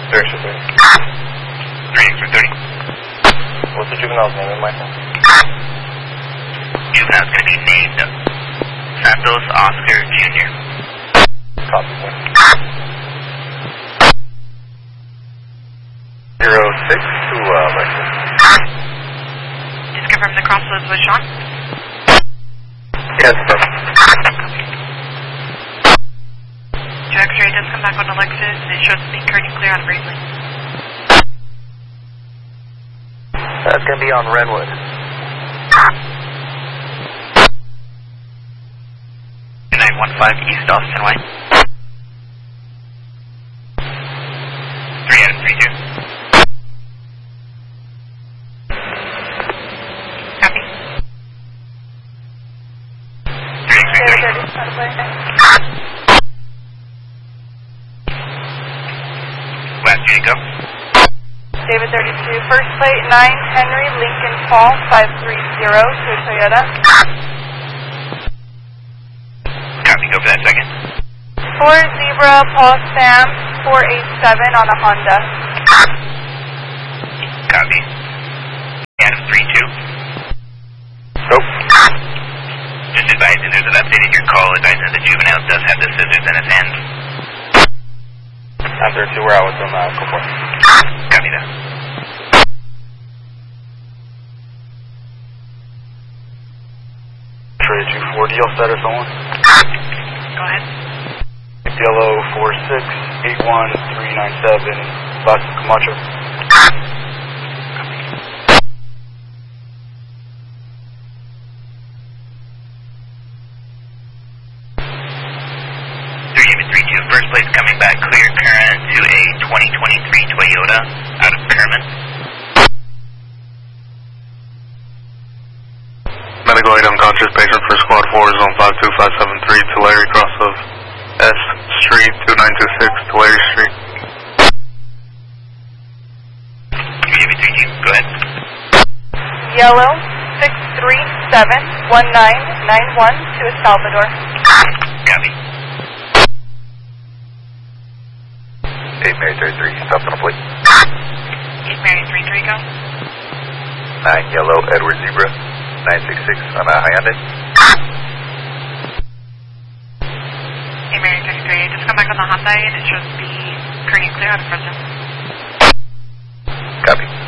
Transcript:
Direction 30. 3X30. What's the juvenile's name in my phone? Juvenile's going to be named Santos Oscar Jr. Copy, sir. 06 to Lexus. Just confirm the crossroads with Sean. Yes, sir. X-ray does come back on Alexis. It shows speed curtain clear on Bravely. That's going to be on Redwood. 915 East Austin Way. 3 Adam 32. Copy. 3X30. Last unit go. David 32, first plate 9 Henry Lincoln Fall 530 to Toyota. Copy, go for that second. 4 Zebra Paul Sam 487 on a Honda. Copy. Adam 32. Nope. Just advising there's an update in your call advising that the juvenile does have the scissors in his hand. I'm 32, we're out with them, go for it. Copy that. Trade 240, all set or someone? Go ahead. Yellow 4681397, Boston Camacho. First place coming back clear current to a 2023 Toyota out of Kerman. Medical aid unconscious patient for squad 4, zone 52573, Tulare, cross of S Street, 2926, Tulare Street. Go ahead. Yellow 6371991 to El Salvador. Copy. 8 Mary 33, stop on a plate. 8 Mary 33 go. 9 Yellow Edward Zebra 966 on a Hyundai. 8 Mary 33, just come back on the Hyundai and it shows speed curtain clear out of Fresno. Copy.